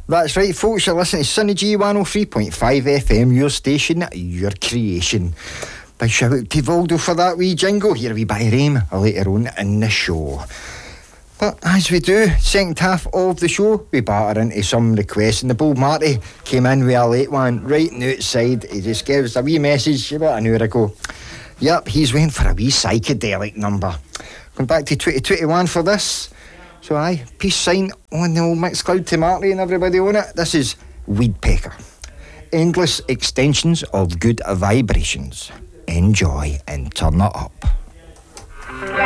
That's right, folks, you're listening to Sunny G 103.5 FM, your station, your creation. Big shout out to Valdo for that wee jingle. Here a wee bit of Rain later on in the show. But as we do, second half of the show, we batter into some requests. And the Bob Marty came in with a late one right outside. He just gave us a wee message about an hour ago. Yep, he's waiting for a wee psychedelic number. Going back to 2021 for this. So aye, peace sign on the old Mixcloud to Marty and everybody on it. This is Weedpecker. Endless extensions of good vibrations. Enjoy and turn it up.